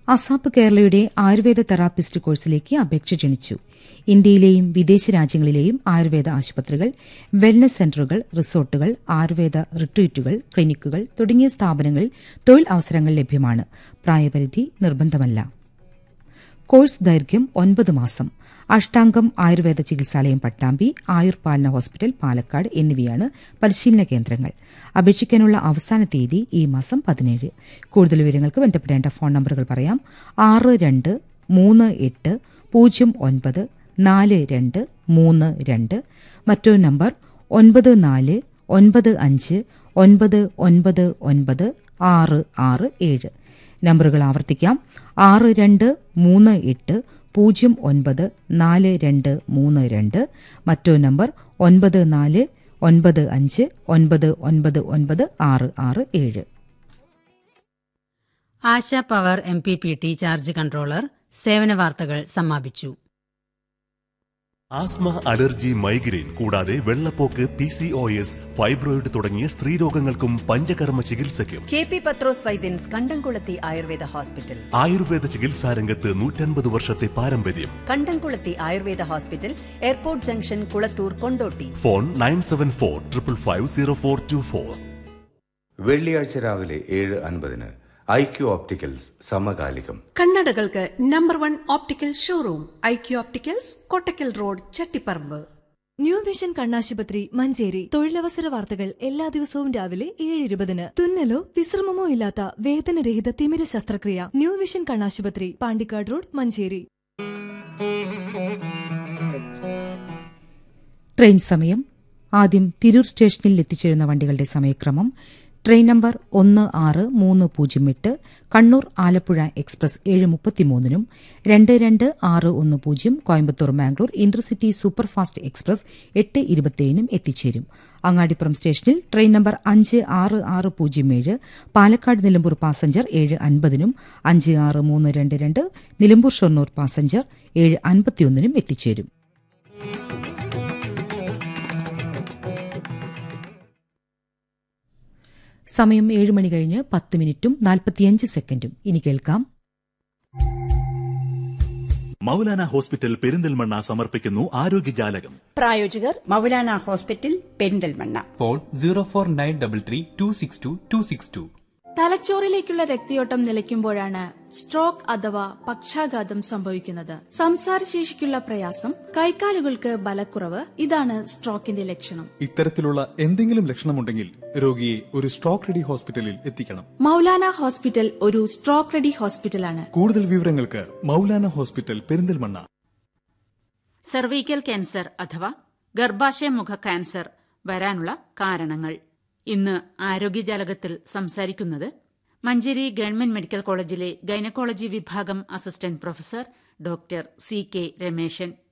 ASAP കേരളയുടെ Ayurveda therapist കോഴ്സിലേക്ക് അപേക്ഷ ക്ഷണിച്ചു. ഇന്ത്യയിലെയും വിദേശ രാജ്യങ്ങളിലെയും ആയുർവേദ ആശുപത്രികൾ, വെൽനസ് സെന്ററുകൾ, റിസോർട്ടുകൾ, ആയുർവേദ റിട്രീറ്റുകൾ, ക്ലിനിക്കുകൾ തുടങ്ങിയ സ്ഥാപനങ്ങളിൽ തൊഴിൽ അവസരങ്ങൾ ലഭ്യമാണ്. പ്രായപരിധി നിർബന്ധമല്ല. കോഴ്സ് ദൈർഘ്യം 9 മാസം. അഷ്ടാംഗം ആയുർവേദ ചികിത്സാലയം പട്ടാമ്പി, ആയുർപാലന ഹോസ്പിറ്റൽ പാലക്കാട് എന്നിവയാണ് പരിശീലന കേന്ദ്രങ്ങൾ. അപേക്ഷിക്കാനുള്ള അവസാന തീയതി ഈ മാസം 17. കൂടുതൽ വിവരങ്ങൾക്ക് ബന്ധപ്പെടേണ്ട ഫോൺ നമ്പറുകൾ പറയാം. 6238094232. മറ്റൊരു നമ്പർ 949599996667. നമ്പറുകൾ ആവർത്തിക്കാം. 6238094232. മറ്റൊരു number 949599996667. ASHA power MPPT charge controller സേവന വാർത്തകൾ സമാപിച്ചു. ആസ്മ, അലർജി, മൈഗ്രെയിൻ കൂടാതെ വെള്ളപ്പോക്ക്, PCOS, ഫൈബ്രോയിഡ് തുടങ്ങിയ സ്ത്രീരോഗങ്ങൾക്കും പഞ്ചകർമ്മ ചികിത്സയ്ക്കും KP പത്രോസ് വൈദ്യൻസ് കണ്ടംകുളത്തി ആയുർവേദ ഹോസ്പിറ്റൽ. ആയുർവേദ ചികിത്സാരംഗത്ത് 150 വർഷത്തെ പാരമ്പര്യം. കണ്ടംകുളത്തി Ayurveda hospital, airport junction, Kulathur, Kondotty. Phone 9745550424. വെള്ളിയാഴ്ച രാവിലെ 7:50 IQ ഓപ്റ്റിക്കൽസ് സമകാലികം. കണ്ണടകൾക്ക് number 1 optical showroom IQ opticals, Kottakkal road, Chattiparamba. New vision കണ്ണാശുപത്രി മഞ്ചേരി. തൊഴിലവസര വാർത്തകൾ എല്ലാ ദിവസവും രാവിലെ 7:20. തുന്നലോ വിശ്രമമോ ഇല്ലാത്ത വേദനരഹിത തിമിര ശസ്ത്രക്രിയ. ന്യൂ വിഷൻ കണ്ണാശുപത്രി, പാണ്ടിക്കാട് റോഡ്, മഞ്ചേരി. ട്രെയിൻ സമയം. ആദ്യം തിരൂർ സ്റ്റേഷനിൽ എത്തിച്ചേരുന്ന വണ്ടികളുടെ സമയക്രമം. Train number 16308 Kannur Alappuzha express 7:33 2260 Coimbatore Mangalore intercity superfast express 8:27 എത്തിച്ചേരും. അങ്ങാടിപ്പുറം സ്റ്റേഷനിൽ train number 56607 Palakkad Nilambur passenger 7:50 56322 Nilambur Shoranur passenger 7:51 എത്തിച്ചേരും. സമയം 7 മണി കഴിഞ്ഞ് 10 മിനിറ്റും 45 സെക്കൻഡും. ഇനി കേൾക്കാം. മൗലാന ഹോസ്പിറ്റൽ പെരിന്തൽമണ്ണ സമർപ്പിക്കുന്നു ആരോഗ്യജാലകം. പ്രായോജകർ മൗലാന ഹോസ്പിറ്റൽ പെരിന്തൽമണ്ണ. ഫോൺ 0492326262. തലച്ചോറിലേക്കുള്ള രക്തയോട്ടം നിലയ്ക്കുമ്പോഴാണ് സ്ട്രോക്ക് അഥവാ പക്ഷാഘാതം സംഭവിക്കുന്നത്. സംസാരശേഷിക്കുള്ള പ്രയാസം, കൈക്കാലുകൾക്ക് ബലക്കുറവ്, ഇതാണ് സ്ട്രോക്കിന്റെ ലക്ഷണം. ഇത്തരത്തിലുള്ള എന്തെങ്കിലും ലക്ഷണമുണ്ടെങ്കിൽ രോഗിയെ ഒരു സ്ട്രോക്ക് റെഡി ഹോസ്പിറ്റലിൽ എത്തിക്കണം. മൗലാന ഹോസ്പിറ്റൽ ഒരു സ്ട്രോക്ക് റെഡി ഹോസ്പിറ്റലാണ്. കൂടുതൽ വിവരങ്ങൾക്ക് Maulana hospital Perinthalmanna. Cervical cancer അഥവാ ഗർഭാശയമുഖ ക്യാൻസർ വരാനുള്ള കാരണങ്ങൾ. ഇന്ന് ആരോഗ്യജാലകത്തിൽ സംസാരിക്കുന്നത് മഞ്ചേരി ഗവൺമെന്റ് മെഡിക്കൽ കോളേജിലെ ഗൈനക്കോളജി വിഭാഗം assistant professor doctor CK Rameshan.